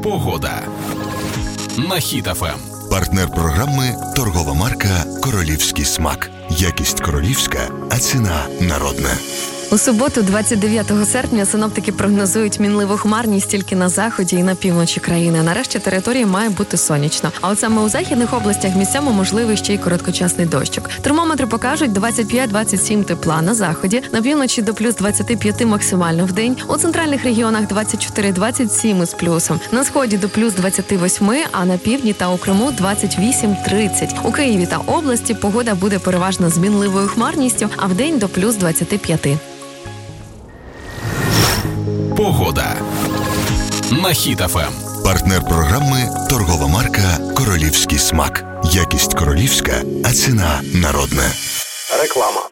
Погода на Хіт ФМ. Партнер програми торгова марка «Королівський смак». Якість королівська, а ціна народна. У суботу, 29 серпня, синоптики прогнозують мінливу хмарність тільки на заході і на півночі країни. Нарешті території має бути сонячно. А от саме у західних областях місцями можливий ще й короткочасний дощик. Термометри покажуть 25-27 тепла на заході, на півночі до плюс 25 максимально в день, у центральних регіонах 24-27 із плюсом, на сході до плюс 28, а на півдні та у Криму 28-30. У Києві та області погода буде переважно з мінливою хмарністю, а в день до плюс 25. Погода на Хіт ФМ. Партнер програми торгова марка «Королівський смак». Якість королівська, а ціна народна. Реклама.